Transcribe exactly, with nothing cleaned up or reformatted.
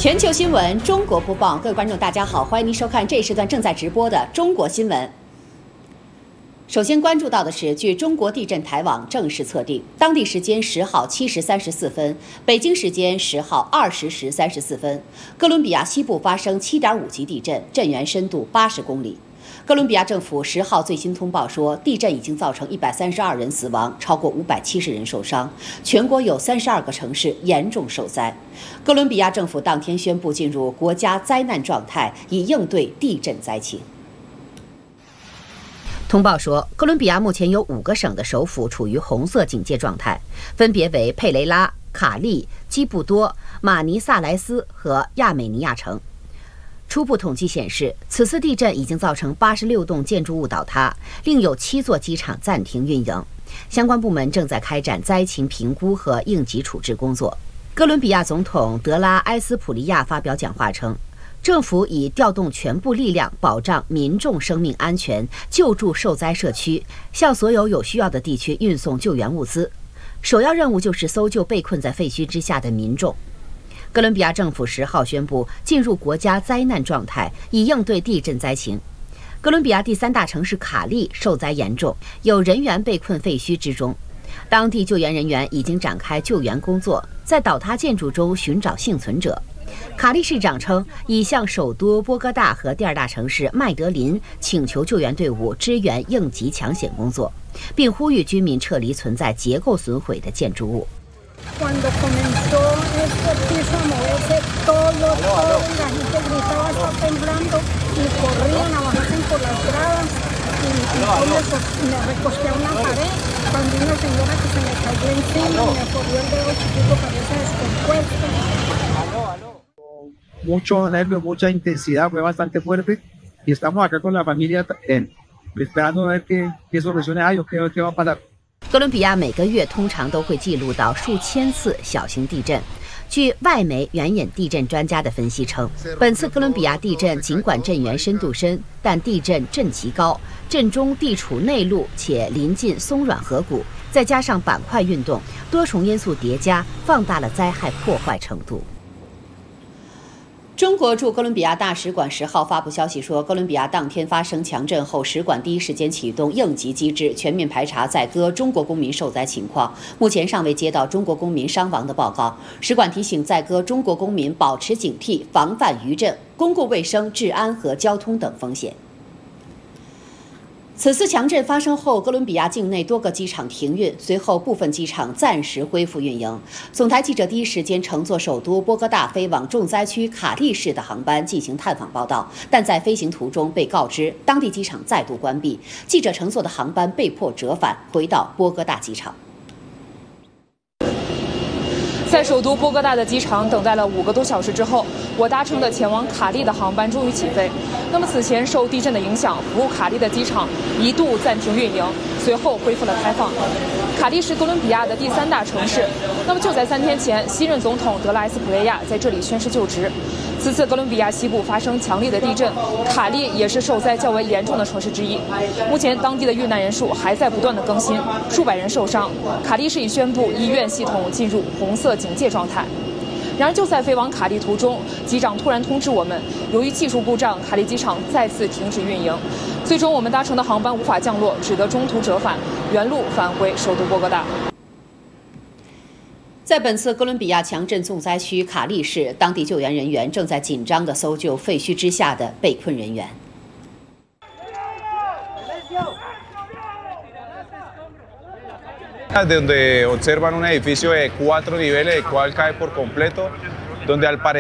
全球新闻中国播报，各位观众大家好，欢迎您收看这一时段正在直播的中国新闻。首先关注到的是，据中国地震台网正式测定，当地时间十号七时三十四分，北京时间十号二十时三十四分，哥伦比亚西部发生七点五级地震，震源深度八十公里。哥伦比亚政府十号最新通报说，地震已经造成一百三十二人死亡，超过五百七十人受伤，全国有三十二个城市严重受灾。哥伦比亚政府当天宣布进入国家灾难状态，以应对地震灾情。通报说，哥伦比亚目前有五个省的首府处于红色警戒状态，分别为佩雷拉、卡利、基布多、马尼萨莱斯和亚美尼亚城。初步统计显示，此次地震已经造成八十六栋建筑物倒塌，另有七座机场暂停运营。相关部门正在开展灾情评估和应急处置工作。哥伦比亚总统德拉埃斯普利亚发表讲话称，政府已调动全部力量保障民众生命安全，救助受灾社区，向所有有需要的地区运送救援物资。首要任务就是搜救被困在废墟之下的民众。哥伦比亚政府十号宣布进入国家灾难状态，以应对地震灾情。哥伦比亚第三大城市卡利受灾严重，有人员被困废墟之中。当地救援人员已经展开救援工作，在倒塌建筑中寻找幸存者。卡利市长称，已向首都波哥大和第二大城市麦德林请求救援队伍支援应急抢险工作，并呼吁居民撤离存在结构损毁的建筑物。 Cuando comenzó este piso a moverse, todo, todo, la gente gritaba, está temblando, y corrían a bajarse por las gradas, y, y yo me, me recosté a una pared, cuando una señora que se me cayó encima, me corrió el dedo chiquito, parece descompuesto. Mucho nervio, mucha intensidad, fue bastante fuerte, y estamos acá con la familia eh, esperando a ver qué, qué soluciones hay o qué, qué va a pasar。 哥伦比亚每个月通常都会记录到数千次小型地震。据外媒援引地震专家的分析称，本次哥伦比亚地震尽管震源深度深，但地震震级高，震中地处内陆且临近松软河谷，再加上板块运动，多重因素叠加，放大了灾害破坏程度。中国驻哥伦比亚大使馆十号发布消息说，哥伦比亚当天发生强震后，使馆第一时间启动应急机制，全面排查在哥中国公民受灾情况。目前尚未接到中国公民伤亡的报告。使馆提醒在哥中国公民保持警惕，防范余震、公共卫生、治安和交通等风险。此次强震发生后，哥伦比亚境内多个机场停运，随后部分机场暂时恢复运营。总台记者第一时间乘坐首都波哥大飞往重灾区卡利市的航班进行探访报道，但在飞行途中被告知当地机场再度关闭，记者乘坐的航班被迫折返回到波哥大机场。 在首都波哥大的机场等待了五个多小时之后，我搭乘的前往卡利的航班终于起飞。那么此前受地震的影响，服务卡利的机场一度暂停运营，随后恢复了开放。卡利是哥伦比亚的第三大城市。那么就在三天前，新任总统德拉埃斯普雷亚在这里宣誓就职。此次哥伦比亚西部发生强烈的地震，卡利也是受灾较为严重的城市之一。目前当地的遇难人数还在不断的更新，数百人受伤。卡利市已宣布医院系统进入红色警戒状态。然而就在飞往卡利途中，机长突然通知我们，由于技术故障，卡利机场再次停止运营。最终我们搭乘的航班无法降落，只得中途折返，原路返回首都波哥大。 在本次哥伦比亚强震重灾区卡利市，当地救援人员正在紧张地搜救废墟之下的被困人员。 Donde observan un edificio de cuatro niveles, el cual cae por completo, donde al parecer